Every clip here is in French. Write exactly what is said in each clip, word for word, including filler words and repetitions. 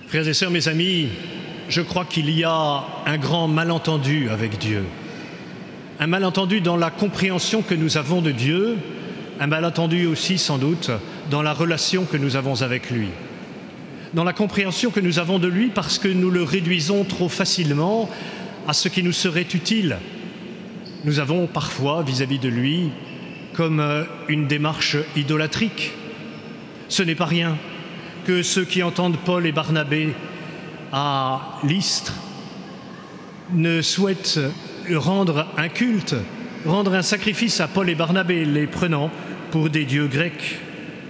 Frères et sœurs, mes amis, je crois qu'il y a un grand malentendu avec Dieu. Un malentendu dans la compréhension que nous avons de Dieu, un malentendu aussi sans doute dans la relation que nous avons avec lui. Dans la compréhension que nous avons de lui parce que nous le réduisons trop facilement à ce qui nous serait utile. Nous avons parfois vis-à-vis de lui comme une démarche idolâtrique. Ce n'est pas rien que ceux qui entendent Paul et Barnabé à Lystre ne souhaitent rendre un culte, rendre un sacrifice à Paul et Barnabé, les prenant pour des dieux grecs.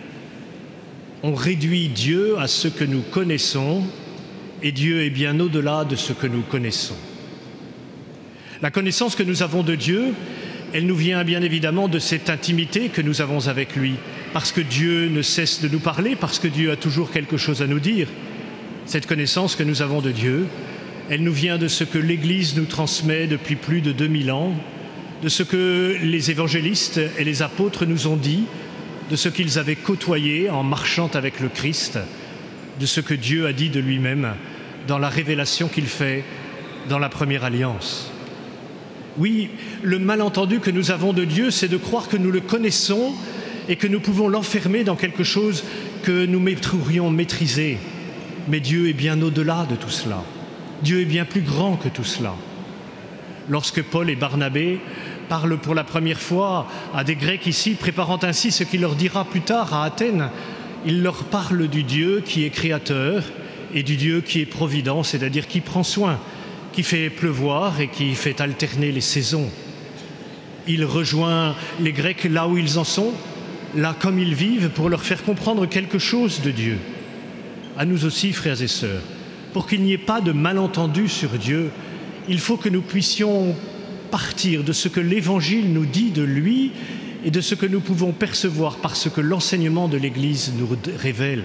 On réduit Dieu à ce que nous connaissons, et Dieu est bien au-delà de ce que nous connaissons. La connaissance que nous avons de Dieu, elle nous vient bien évidemment de cette intimité que nous avons avec lui, parce que Dieu ne cesse de nous parler, parce que Dieu a toujours quelque chose à nous dire. Cette connaissance que nous avons de Dieu, elle nous vient de ce que l'Église nous transmet depuis plus de deux mille ans, de ce que les évangélistes et les apôtres nous ont dit, de ce qu'ils avaient côtoyé en marchant avec le Christ, de ce que Dieu a dit de lui-même dans la révélation qu'il fait dans la première alliance. Oui, le malentendu que nous avons de Dieu, c'est de croire que nous le connaissons et que nous pouvons l'enfermer dans quelque chose que nous pourrions maîtriser. Mais Dieu est bien au-delà de tout cela. Dieu est bien plus grand que tout cela. Lorsque Paul et Barnabé parlent pour la première fois à des Grecs ici, préparant ainsi ce qu'il leur dira plus tard à Athènes, il leur parle du Dieu qui est créateur et du Dieu qui est provident, c'est-à-dire qui prend soin, qui fait pleuvoir et qui fait alterner les saisons. Il rejoint les Grecs là où ils en sont, là comme ils vivent, pour leur faire comprendre quelque chose de Dieu. À nous aussi, frères et sœurs, pour qu'il n'y ait pas de malentendu sur Dieu, il faut que nous puissions partir de ce que l'Évangile nous dit de lui et de ce que nous pouvons percevoir parce que l'enseignement de l'Église nous révèle.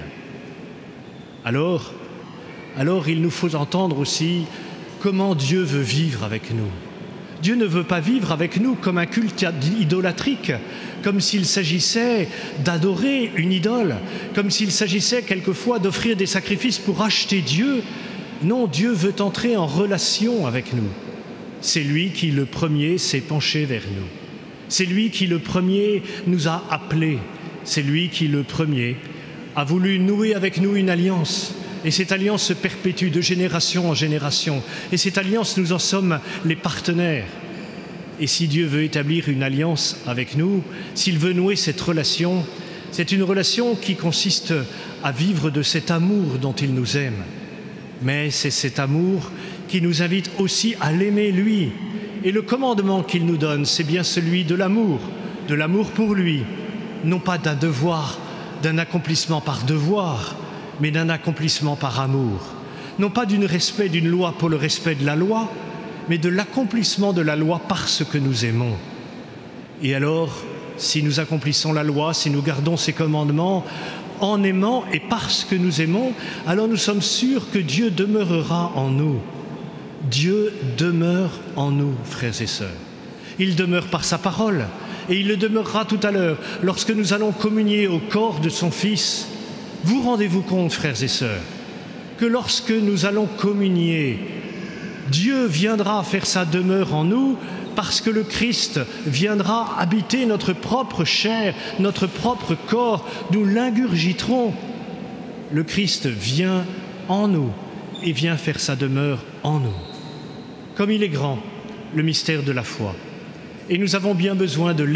Alors, alors il nous faut entendre aussi comment Dieu veut vivre avec nous. Dieu ne veut pas vivre avec nous comme un culte idolâtrique, comme s'il s'agissait d'adorer une idole, comme s'il s'agissait quelquefois d'offrir des sacrifices pour acheter Dieu. Non, Dieu veut entrer en relation avec nous. C'est lui qui, le premier, s'est penché vers nous. C'est lui qui, le premier, nous a appelés. C'est lui qui, le premier, a voulu nouer avec nous une alliance. Et cette alliance se perpétue de génération en génération. Et cette alliance, nous en sommes les partenaires. Et si Dieu veut établir une alliance avec nous, s'il veut nouer cette relation, c'est une relation qui consiste à vivre de cet amour dont il nous aime. Mais c'est cet amour qui nous invite aussi à l'aimer lui. Et le commandement qu'il nous donne, c'est bien celui de l'amour, de l'amour pour lui, non pas d'un devoir, d'un accomplissement par devoir, mais d'un accomplissement par amour. Non pas d'un respect d'une loi pour le respect de la loi, mais de l'accomplissement de la loi parce que nous aimons. Et alors, si nous accomplissons la loi, si nous gardons ses commandements, en aimant et parce que nous aimons, alors nous sommes sûrs que Dieu demeurera en nous. Dieu demeure en nous, frères et sœurs. Il demeure par sa parole, et il le demeurera tout à l'heure, lorsque nous allons communier au corps de son Fils. Vous rendez-vous compte, frères et sœurs, que lorsque nous allons communier, Dieu viendra faire sa demeure en nous parce que le Christ viendra habiter notre propre chair, notre propre corps, nous l'ingurgiterons. Le Christ vient en nous et vient faire sa demeure en nous. Comme il est grand, le mystère de la foi. Et nous avons bien besoin de